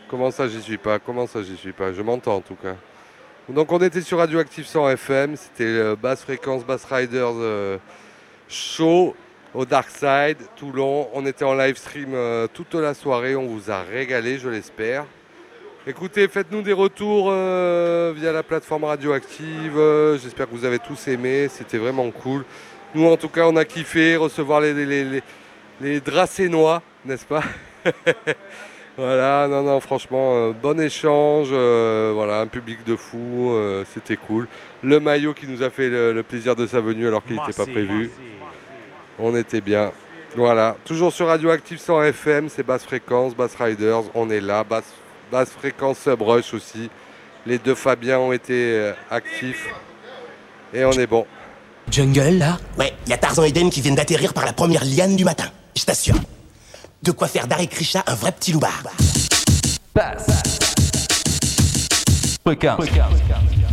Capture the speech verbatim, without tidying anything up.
Comment ça, j'y suis pas? Comment ça, j'y suis pas? Je m'entends en tout cas. Donc on était sur Radioactive cent F M, c'était euh, basse fréquence, bass riders euh, show au Dark Side, Toulon. On était en live stream euh, toute la soirée, on vous a régalé, je l'espère. Écoutez, faites-nous des retours euh, via la plateforme Radioactive. euh, J'espère que vous avez tous aimé, c'était vraiment cool. Nous en tout cas, on a kiffé recevoir les, les, les, les Dracénois, n'est-ce pas? Voilà, non, non, franchement, euh, bon échange, euh, voilà, un public de fou, euh, c'était cool. Le maillot qui nous a fait le, le plaisir de sa venue alors qu'il n'était pas prévu. On était bien. Voilà, toujours sur Radioactive cent F M, c'est basse fréquence, bass riders, on est là, basse, basse fréquence subrush aussi. Les deux Fabiens ont été euh, actifs et on est bon. Jungle, là? Ouais, y a Tarzan et Eden qui viennent d'atterrir par la première liane du matin, je t'assure. De quoi faire d'Harry Krisha un vrai petit loupard. Basse. Fréquence.